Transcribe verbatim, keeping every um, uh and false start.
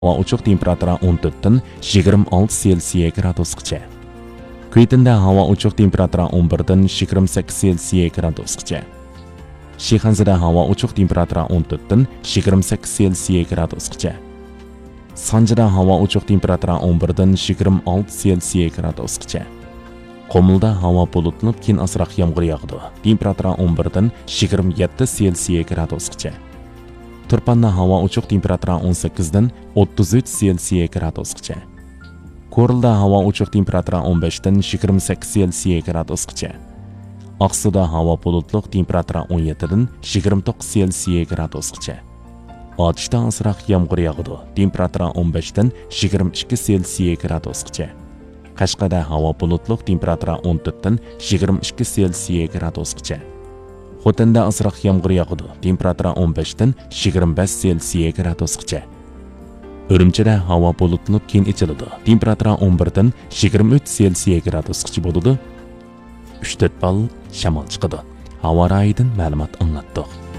Havo ochiq, temperatura o'n to'rtdan yigirma olti Selsiya gradusgacha. Kuytinda havo ochiq, temperatura o'n birdan yigirma sakkiz Selsiya gradusgacha. Shixanzada havo ochiq, temperatura o'n to'rtdan yigirma sakkiz Selsiya gradusgacha. Sanjida havo ochiq, temperatura o'n birdan yigirma olti Selsiya gradusgacha. Qomulda havo bulutlanib, keyin asroq yomg'ir yog'di. Temperatura o'n birdan yigirma yetti Selsiya gradusgacha. Turpanda havo ochiq, temperatura o'n sakkizdan o'ttiz uch Selsiya gradusgacha. Ko'rilda havo ochiq, temperatura o'n beshdan yigirma sakkiz Selsiya gradusgacha. Oqsuda havo bulutli, temperatura o'n yettidan yigirma to'qqiz Selsiya gradusgacha. Otishda asroq yomg'ir yog'di. Temperatura o'n beshdan yigirma ikki Selsiya gradusgacha. Qashqada havo bulutli, temperatura o'n to'rtdan yigirma ikki Selsiya gradusgacha. Xotinda asroq yomg'ir yog'di. Temperatura o'n beshdan yigirma besh Selsiya gradusgacha. Urumchida havo bulutlanib, keyin ichiladi. Temperatura o'n birdan yigirma uch Selsiya gradusgacha bo'ladi. uch to'rt ball shamol chiqadi. Havo rayidan ma'lumot anglatdik.